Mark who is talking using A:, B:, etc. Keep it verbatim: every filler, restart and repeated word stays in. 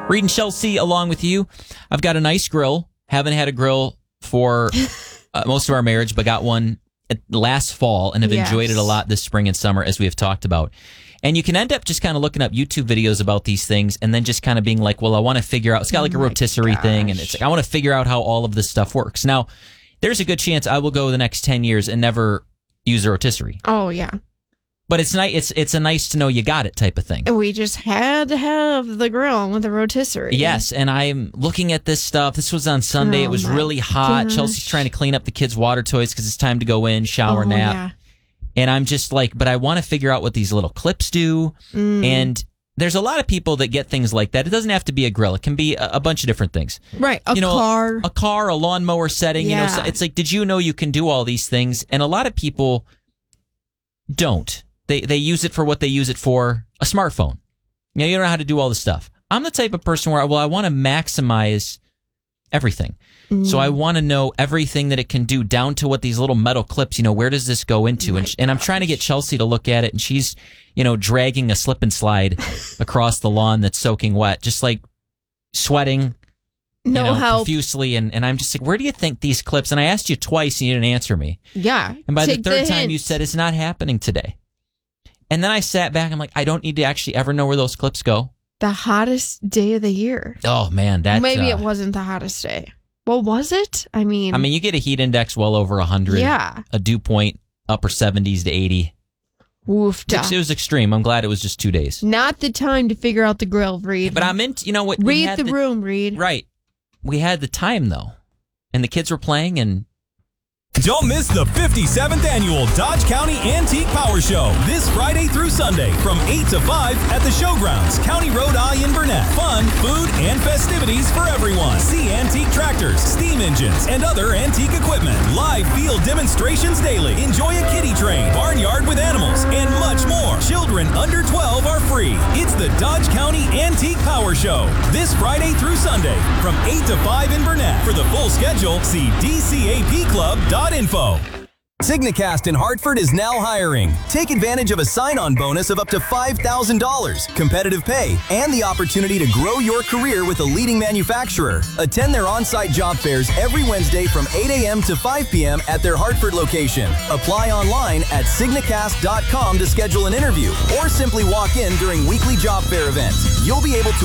A: Reed and Chelsea along with you. I've got a nice grill. Haven't had a grill for uh, most of our marriage, but got one last fall and have yes. enjoyed it a lot this spring and summer, as we have talked about. And you can end up just kind of looking up YouTube videos about these things and then just kind of being like, well, I want to figure out, it's got like a
B: oh
A: rotisserie
B: gosh.
A: thing, and it's like, I want to figure out how all of this stuff works. Now, there's a good chance I will go the next ten years and never use a rotisserie.
B: Oh, yeah.
A: But it's nice. It's it's a nice to know you got it type of thing.
B: We just had to have the grill with the rotisserie.
A: Yes, and I'm looking at this stuff. This was on Sunday.
B: Oh,
A: it was really hot.
B: gosh.
A: Chelsea's trying to clean up the kids' water toys because it's time to go in, shower,
B: oh,
A: nap.
B: Yeah.
A: And I'm just like, but I want to figure out what these little clips do.
B: Mm.
A: And there's a lot of people that get things like that. It doesn't have to be a grill. It can be a, a bunch of different things.
B: Right, a
A: you know,
B: car.
A: A, a car, a lawnmower setting.
B: Yeah.
A: You know, so it's like, did you know you can do all these things? And a lot of people don't. They they use it for what they use it for, a smartphone. You know, you don't know how to do all this stuff. I'm the type of person where, well, I want to maximize everything. Mm. So I want to know everything that it can do, down to what these little metal clips, you know, where does this go into?
B: Oh
A: and, and I'm trying to get Chelsea to look at it, and she's, you know, dragging a slip and slide across the lawn that's soaking wet, just like sweating.
B: No
A: you know,
B: help.
A: profusely, and, and I'm just like, where do you think these clips? And I asked you twice, and you didn't answer me.
B: Yeah.
A: And by
B: Take
A: the third
B: the
A: time,
B: hint.
A: you said it's not happening today. And then I sat back. I'm like, I don't need to actually ever know where those clips go.
B: The hottest day of the year.
A: Oh man, that
B: maybe
A: uh,
B: it wasn't the hottest day. Well, was it? I mean,
A: I mean, you get a heat index well over one hundred.
B: Yeah.
A: A dew point upper seventies to eighty.
B: Woof.
A: It was extreme. I'm glad it was just two days.
B: Not the time to figure out the grill, Reed.
A: But I'm in. You know what?
B: Read the, the room, Reed.
A: Right. We had the time though, and the kids were playing, and.
C: Don't miss the fifty-seventh Annual Dodge County Antique Power Show this Friday through Sunday from eight to five at the Showgrounds, County Road I in Burnett. Fun, food, and festivities for everyone. See antique tractors, steam engines, and other antique equipment. Live field demonstrations daily. Enjoy a kiddie train, barnyard with animals, and much more. Children under twelve are free. It's the Dodge County Antique Power Show this Friday through Sunday from eight to five in Burnett. For the full schedule, see d c a p club dot info. Signacast in Hartford is now hiring. Take advantage of a sign-on bonus of up to five thousand dollars, competitive pay, and the opportunity to grow your career with a leading manufacturer. Attend their on-site job fairs every Wednesday from eight a.m. to five p.m. at their Hartford location. Apply online at signacast dot com to schedule an interview, or simply walk in during weekly job fair events. You'll be able to